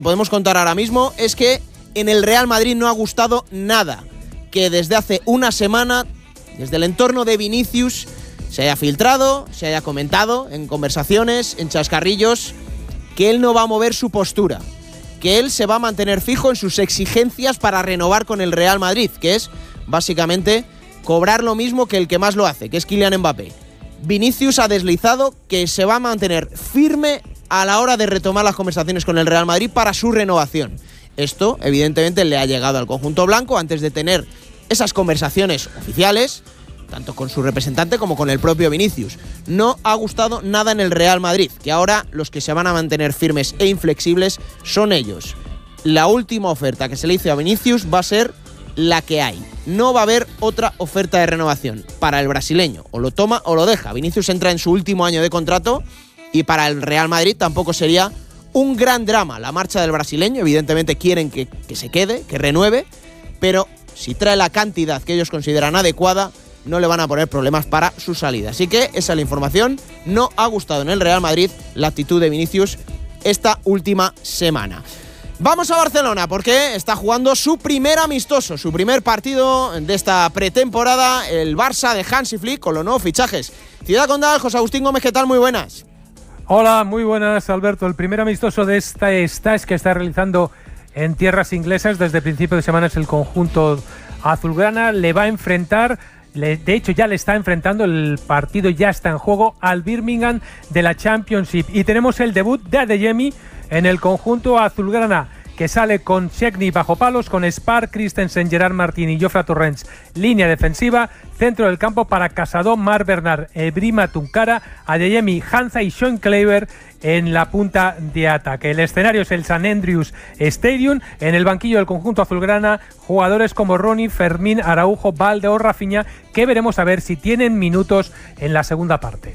podemos contar ahora mismo es que en el Real Madrid no ha gustado nada que desde hace una semana, desde el entorno de Vinicius, se haya filtrado, se haya comentado en conversaciones, en chascarrillos, que él no va a mover su postura, que él se va a mantener fijo en sus exigencias para renovar con el Real Madrid, que es básicamente cobrar lo mismo que el que más lo hace, que es Kylian Mbappé. Vinicius ha deslizado que se va a mantener firme a la hora de retomar las conversaciones con el Real Madrid para su renovación. Esto, evidentemente, le ha llegado al conjunto blanco antes de tener esas conversaciones oficiales, tanto con su representante como con el propio Vinicius. No ha gustado nada en el Real Madrid, que ahora los que se van a mantener firmes e inflexibles son ellos. La última oferta que se le hizo a Vinicius va a ser la que hay. No va a haber otra oferta de renovación para el brasileño. O lo toma o lo deja. Vinicius entra en su último año de contrato y para el Real Madrid tampoco sería un gran drama la marcha del brasileño. Evidentemente quieren que se quede, que renueve, pero si trae la cantidad que ellos consideran adecuada, no le van a poner problemas para su salida. Así que esa es la información. No ha gustado en el Real Madrid la actitud de Vinicius esta última semana. Vamos a Barcelona porque está jugando su primer amistoso, su primer partido de esta pretemporada, el Barça de Hansi Flick con los nuevos fichajes. Ciudad Condal, José Agustín Gómez, ¿qué tal? Muy buenas. Hola, muy buenas, Alberto. El primer amistoso de esta stage que está realizando en tierras inglesas desde principio de semana es el conjunto azulgrana. Le va a enfrentar, de hecho ya le está enfrentando, el partido ya está en juego, al Birmingham de la Championship. Y tenemos el debut de Adeyemi en el conjunto azulgrana, que sale con Szczęsny bajo palos, con Spar, Christensen, Gerard Martín y Jofre Torrents, línea defensiva, centro del campo para Casado, Marc Bernat, Brima Tunkara, Adeyemi, Hanza y Sean Kleiber en la punta de ataque. El escenario es el St. Andrews Stadium. En el banquillo del conjunto azulgrana, jugadores como Ronnie, Fermín, Araujo, Valde o Rafinha, que veremos a ver si tienen minutos en la segunda parte.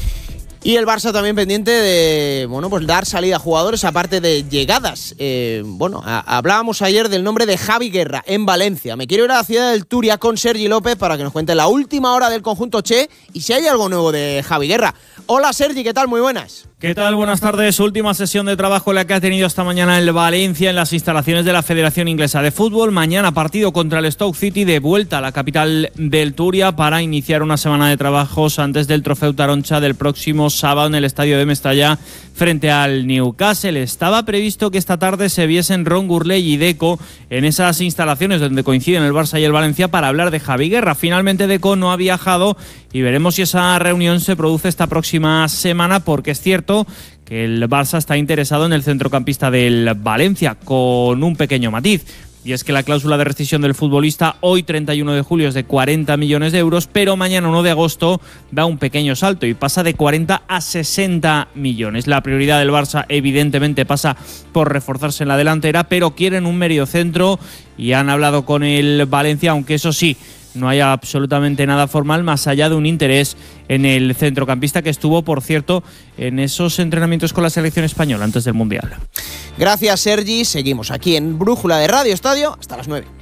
Y el Barça también pendiente de, pues dar salida a jugadores aparte de llegadas. Hablábamos ayer del nombre de Javi Guerra en Valencia. Me quiero ir a la ciudad del Turia con Sergi López para que nos cuente la última hora del conjunto Che y si hay algo nuevo de Javi Guerra. Hola Sergi, ¿qué tal? Muy buenas. ¿Qué tal? Buenas tardes. Última sesión de trabajo la que ha tenido esta mañana el Valencia en las instalaciones de la Federación Inglesa de Fútbol. Mañana partido contra el Stoke City, de vuelta a la capital del Turia para iniciar una semana de trabajos antes del Trofeu Taroncha del próximo sábado en el estadio de Mestalla frente al Newcastle. Estaba previsto que esta tarde se viesen Ron Gurley y Deco en esas instalaciones donde coinciden el Barça y el Valencia para hablar de Javi Guerra. Finalmente Deco no ha viajado y veremos si esa reunión se produce esta próxima semana, porque es cierto que el Barça está interesado en el centrocampista del Valencia, con un pequeño matiz. Y es que la cláusula de rescisión del futbolista hoy 31 de julio es de 40 millones de euros, pero mañana 1 de agosto da un pequeño salto y pasa de 40 a 60 millones. La prioridad del Barça evidentemente pasa por reforzarse en la delantera, pero quieren un mediocentro y han hablado con el Valencia, aunque eso sí, no hay absolutamente nada formal más allá de un interés en el centrocampista que estuvo, por cierto, en esos entrenamientos con la selección española antes del Mundial. Gracias, Sergi. Seguimos aquí en Brújula de Radio Estadio hasta las 9.